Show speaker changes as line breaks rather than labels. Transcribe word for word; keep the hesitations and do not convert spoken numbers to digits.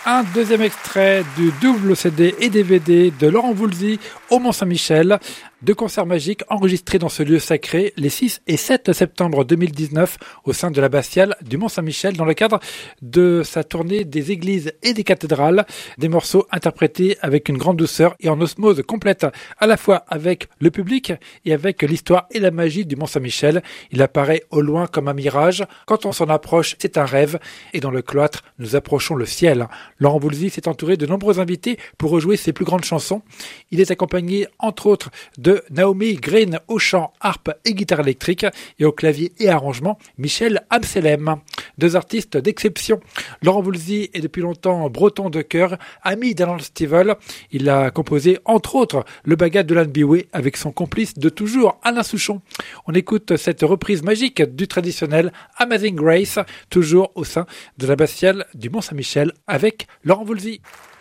Un deuxième extrait du double C D et D V D de Laurent Voulzy au Mont-Saint-Michel. Deux concerts magiques enregistrés dans ce lieu sacré les six et sept septembre deux mille dix-neuf au sein de l'abbatiale du Mont-Saint-Michel dans le cadre de sa tournée des églises et des cathédrales. Des morceaux interprétés avec une grande douceur et en osmose complète à la fois avec le public et avec l'histoire et la magie du Mont-Saint-Michel. Il apparaît au loin comme un mirage. Quand on s'en approche, c'est un rêve. Et dans le cloître, nous approchons le ciel. Laurent Voulzy s'est entouré de nombreux invités pour rejouer ses plus grandes chansons. Il est accompagné, entre autres, de Naomi Green au chant, harpe et guitare électrique et au clavier et arrangement, Michel Amselem. Deux artistes d'exception. Laurent Voulzy est depuis longtemps breton de cœur, ami d'Alan Stivell. Il a composé, entre autres, le Bagad de Lan Biwé avec son complice de toujours, Alain Souchon. On écoute cette reprise magique du traditionnel Amazing Grace, toujours au sein de l'abbatiale du Mont-Saint-Michel avec Laurent Voulzy.